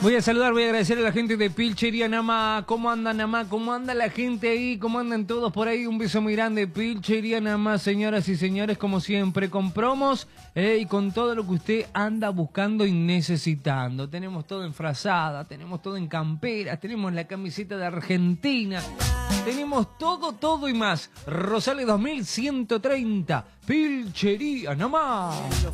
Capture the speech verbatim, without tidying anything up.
Voy a saludar, voy a agradecer a la gente de Pilchería Namá. ¿Cómo andan, Namá? ¿Cómo anda la gente ahí? ¿Cómo andan todos por ahí? Un beso muy grande. Pilchería Namá, señoras y señores, como siempre, con promos eh, y con todo lo que usted anda buscando y necesitando. Tenemos todo en frazada, tenemos todo en camperas, tenemos la camiseta de Argentina. Tenemos todo, todo y más. Rosales dos mil ciento treinta. Pilchería Namá.